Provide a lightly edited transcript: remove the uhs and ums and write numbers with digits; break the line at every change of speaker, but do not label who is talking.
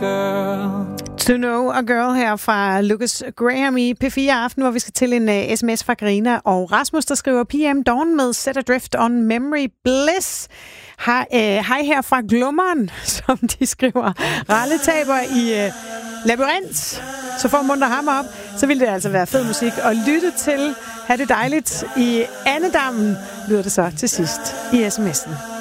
girl.
To Know a Girl her fra Lucas Graham i P4 Aften, hvor vi skal til en sms fra Karina og Rasmus, der skriver PM Dawn med Set Adrift on Memory Bliss. Hej her fra Glummeren, som de skriver. Ralle taber i Labyrint. Så for at muntre ham op, så ville det altså være fed musik at lytte til. Ha' det dejligt i Annedammen, lyder det så til sidst i sms'en.